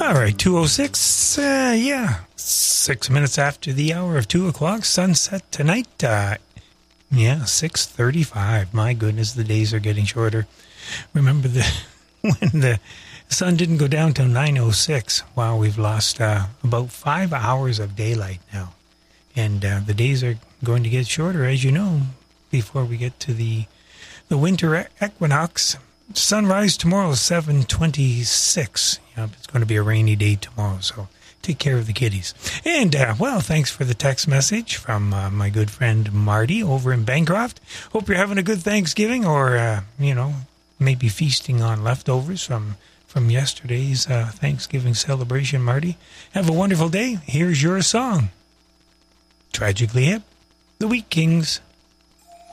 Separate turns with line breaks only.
All right, 2:06. Yeah, 6 minutes after the hour of 2 o'clock. Sunset tonight. 6:35. My goodness, the days are getting shorter. Remember when the sun didn't go down till 9:06. Wow, we've lost about 5 hours of daylight now. And the days are going to get shorter, as you know, before we get to the winter equinox. Sunrise tomorrow is 7:26. It's going to be a rainy day tomorrow, so take care of the kitties. And, thanks for the text message from my good friend Marty over in Bancroft. Hope you're having a good Thanksgiving or, maybe feasting on leftovers from yesterday's Thanksgiving celebration, Marty. Have a wonderful day. Here's your song. Tragically Hip, The Wheat Kings.